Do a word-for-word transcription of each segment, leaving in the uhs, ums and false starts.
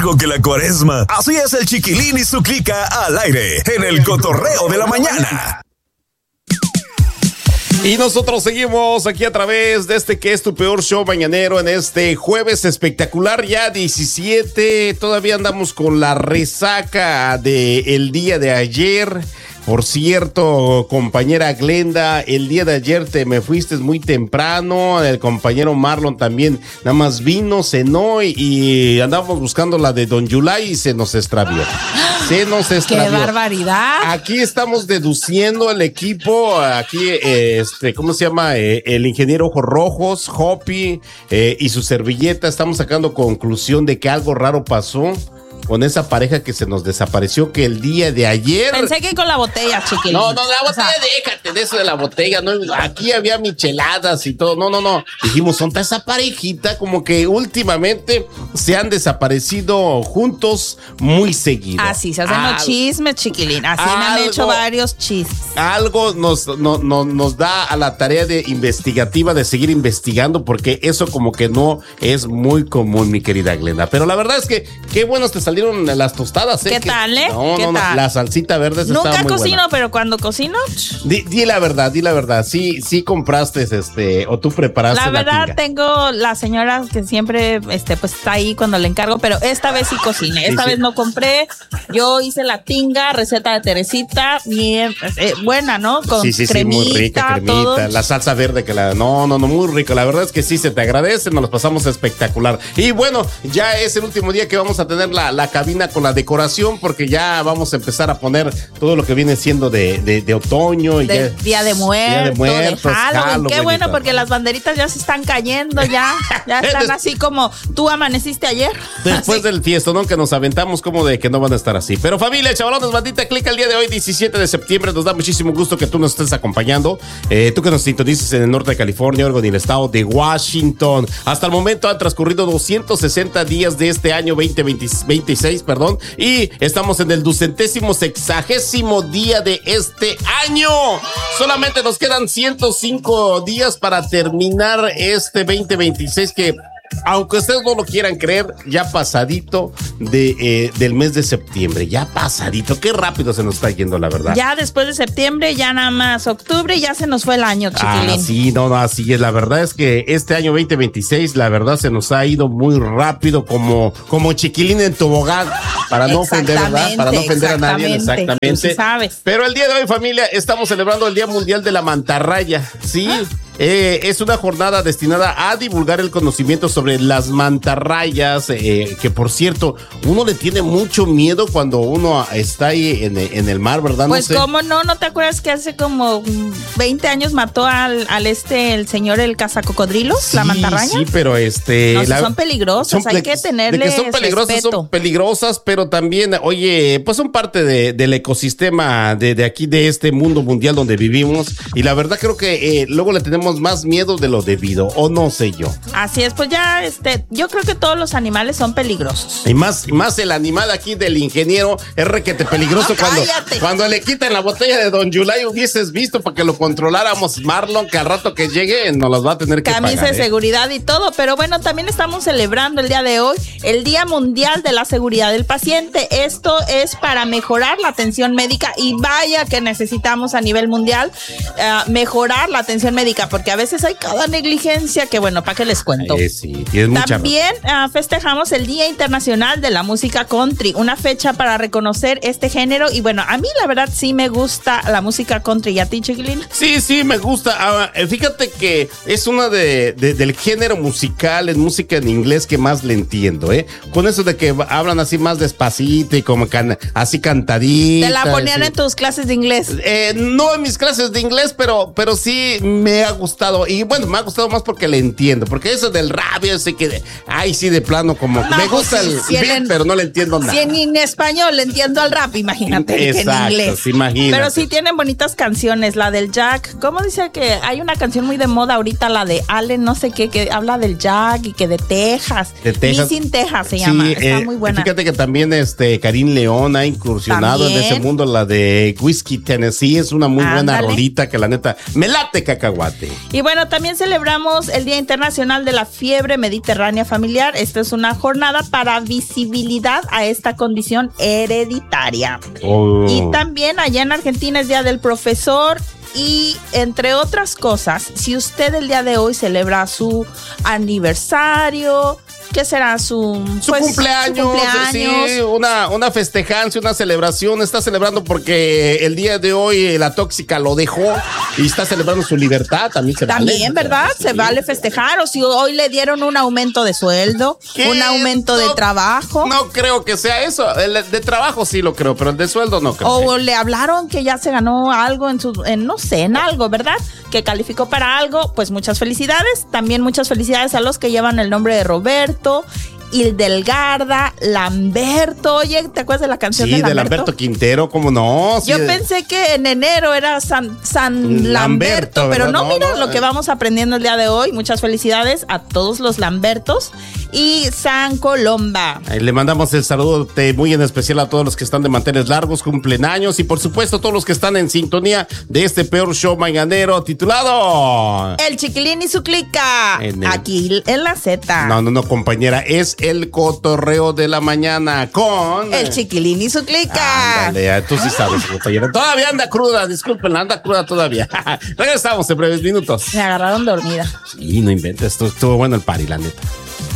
largo que la cuaresma. Así es el Chiquilín y su clica al aire en el cotorreo de la mañana. Y nosotros seguimos aquí a través de este que es tu peor show mañanero en este jueves espectacular, ya diecisiete. Todavía andamos con la resaca del día de ayer. Por cierto, compañera Glenda, el día de ayer te me fuiste muy temprano. El compañero Marlon también nada más vino, cenó y, y andábamos buscando la de Don Yulai y se nos extravió. Se nos extravió. ¡Qué barbaridad! Aquí estamos deduciendo el equipo. Aquí, eh, este, ¿cómo se llama? Eh, el ingeniero Ojos Rojos, Hopi eh, y su servilleta. Estamos sacando conclusión de que algo raro pasó con esa pareja que se nos desapareció, que el día de ayer... Pensé que con la botella, chiquilín. No, no, la botella, o sea... déjate de eso de la botella. No, aquí había micheladas y todo. No, no, no. Dijimos, son esa parejita como que últimamente se han desaparecido juntos muy seguido. Así se hacen los chismes, chiquilín. Así algo, me han hecho varios chismes. Algo nos, no, no, nos da a la tarea de investigativa de seguir investigando, porque eso como que no es muy común, mi querida Glenda. Pero la verdad es que qué buenos te salieron las tostadas, ¿eh? ¿Qué tal, eh? No, ¿Qué no, tal? no, la salsita verde estaba muy buena. Nunca cocino, pero cuando cocino... Di, di la verdad, di la verdad. Sí, sí compraste, este, o tú preparaste la La verdad, tinga. Tengo la señora que siempre, este, pues está ahí cuando le encargo, pero esta vez sí cociné. Esta sí, vez sí. no compré. Yo hice la tinga, receta de Teresita, bien, eh, buena, ¿no? Con Sí, sí, cremita, sí, muy rica, cremita. todo. La salsa verde que la... No, no, no, muy rico. La verdad es que sí, se te agradece, nos los pasamos espectacular. Y bueno, ya es el último día que vamos a tener la, la cabina con la decoración, porque ya vamos a empezar a poner todo lo que viene siendo de, de, de otoño. Y de ya, Día de Muertos, Día de, muertos, de Halloween. Halloween. Qué bueno, porque las banderitas ya se están cayendo, ya, ya están así como tú amaneciste ayer. Después Así. del fiestón que nos aventamos, como de que no van a estar así. Pero familia, chavalones, bandita, clica el día de hoy, diecisiete de septiembre. Nos da muchísimo gusto que tú nos estés acompañando. Eh, tú que nos sintonices en el norte de California, Oregon y el estado de Washington. Hasta el momento han transcurrido doscientos sesenta días de este año veinte veintiséis, perdón. Y estamos en el ducentésimo sexagésimo día de este año. Solamente nos quedan ciento cinco días para terminar este veinte veintiséis, que aunque ustedes no lo quieran creer, ya pasadito de, eh, del mes de septiembre, ya pasadito, qué rápido se nos está yendo, la verdad. Ya después de septiembre, ya nada más octubre, ya se nos fue el año, chiquilín. Ah, sí, no, no, así es. La verdad es que este año veinte veintiséis, la verdad se nos ha ido muy rápido, como, como chiquilín en tobogán, para no ofender, ¿verdad? Para no ofender a nadie, exactamente. Tú sí sabes. Pero el día de hoy, familia, estamos celebrando el Día Mundial de la Mantarraya, ¿sí? Ah. Eh, es una jornada destinada a divulgar el conocimiento sobre las mantarrayas, eh, que por cierto, uno le tiene mucho miedo cuando uno está ahí en, en el mar, ¿verdad? Pues no sé. cómo no, ¿no te acuerdas que hace como veinte años mató al, al este, el señor, el cazacocodrilos, Sí, la mantarraya? Sí, pero este... No, la, son peligrosas, son, hay que tenerles de que son peligrosas, respeto. Son peligrosas, pero también, oye, pues son parte de, del ecosistema de, de aquí, de este mundo mundial donde vivimos, y la verdad creo que eh, luego le tenemos más miedo de lo debido, o no sé yo. Así es, pues ya, este, yo creo que todos los animales son peligrosos. Y más, y más el animal aquí del ingeniero es requete peligroso. No, cuando, cállate. cuando le quitan la botella de Don Yulai, hubieses visto para que lo controláramos, Marlon, que al rato que llegue nos las va a tener que Camisa pagar. de ¿eh? seguridad y todo, pero bueno, también estamos celebrando el día de hoy el Día Mundial de la Seguridad del Paciente. Esto es para mejorar la atención médica, y vaya que necesitamos a nivel mundial uh, mejorar la atención médica, porque a veces hay cada negligencia que, bueno, ¿para qué les cuento? Eh, sí, tienes mucha También uh, festejamos el Día Internacional de la Música Country, una fecha para reconocer este género, y bueno, a mí la verdad sí me gusta la música country. ¿Y a ti, chiquilín? Sí, sí, me gusta. Ah, fíjate que es una de, de del género musical, en música en inglés, que más le entiendo, ¿eh? Con eso de que hablan así más despacito y como can, así cantadita. Te la ponían sí. en tus clases de inglés. Eh, no en mis clases de inglés, pero, pero sí me ha gustado. Y bueno, me ha gustado más porque le entiendo. Porque eso del rap, yo sé que, de, ay, sí, de plano, como No, me gusta pues, el si beat, en, pero no le entiendo nada. Si en, en español le entiendo al rap, imagínate. Exacto, que en inglés. imagínate. Pero sí tienen bonitas canciones. La del Jack, ¿cómo dice que hay una canción muy de moda ahorita, la de Allen, no sé qué, que habla del Jack y que de Texas? De Texas. Missing Texas se Sí, llama. Está eh, muy buena. Fíjate que también este Karim León ha incursionado ¿También? en ese mundo, la de Whiskey Tennessee, es una muy Ándale. buena rolita que la neta me late cacahuate. Y bueno, también celebramos el Día Internacional de la Fiebre Mediterránea Familiar. Esta es una jornada para visibilidad a esta condición hereditaria. Oh. Y también allá en Argentina es Día del Profesor. Y entre otras cosas, si usted el día de hoy celebra su aniversario, ¿qué será? Su, su, pues, cumpleaños, su cumpleaños. Sí, una, una festejancia, una celebración. Está celebrando porque el día de hoy la tóxica lo dejó y está celebrando su libertad. También se También, vale, ¿verdad? Sí. Se vale festejar. O si hoy le dieron un aumento de sueldo, ¿Qué? un aumento no, de trabajo. No creo que sea eso. El de trabajo sí lo creo, pero el de sueldo no creo. O le hablaron que ya se ganó algo en su, en, no sé, en algo, ¿verdad? Que calificó para algo. Pues muchas felicidades. También muchas felicidades a los que llevan el nombre de Roberto, Hildelgarda, Lamberto. Oye, ¿te acuerdas de la canción sí, de Lamberto? de Lamberto Quintero, ¿cómo no? Sí, Yo de... pensé que en enero era San, San Lamberto, Lamberto, pero no, no, mira no, lo que vamos aprendiendo el día de hoy. Muchas felicidades a todos los Lambertos y San Colomba. Ahí le mandamos el saludo muy en especial a todos los que están de manteles largos, cumplen años y por supuesto a todos los que están en sintonía de este peor show mañanero titulado El Chiquilín y su clica. En el... Aquí en la Z. No, no, no, compañera, es el cotorreo de la mañana con El Chiquilín y su clica. Ándale, tú sí sabes, compañera. Todavía anda cruda, disculpen, anda cruda todavía. Regresamos en breves minutos. Me agarraron dormida. Sí, no inventes, estuvo, estuvo bueno el party, la neta.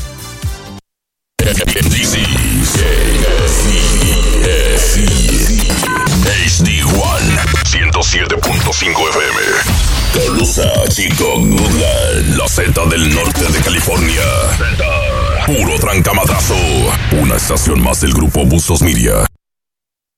H D uno ciento siete punto cinco F M. Colusa, Chicongulan, la Z del norte de California. Z. Puro trancamadrazo. Una estación más del grupo Buzos Media.